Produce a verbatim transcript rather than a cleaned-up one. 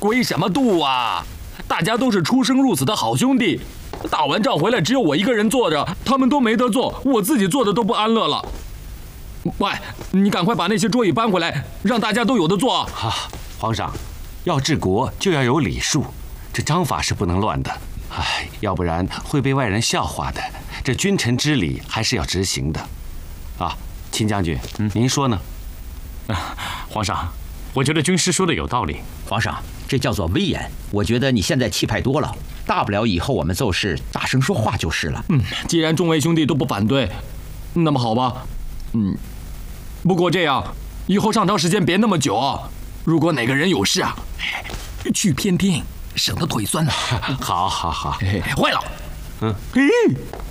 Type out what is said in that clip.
归什么度啊？大家都是出生入死的好兄弟，打完仗回来只有我一个人坐着，他们都没得坐，我自己坐的都不安乐了。喂，你赶快把那些桌椅搬回来，让大家都有的坐。 啊，皇上，要治国就要有礼数，这章法是不能乱的。哎，要不然会被外人笑话的。这君臣之礼还是要执行的。啊，秦将军，嗯，您说呢？ 啊，皇上，我觉得军师说的有道理。 皇上，这叫做威严。我觉得你现在气派多了，大不了以后我们奏事大声说话就是了。 嗯，既然众位兄弟都不反对，那么好吧。嗯，不过这样，以后上朝时间别那么久啊。如果哪个人有事啊，去偏厅，省得腿酸呢。 好，好，好。 坏了。 嗯。 嘿。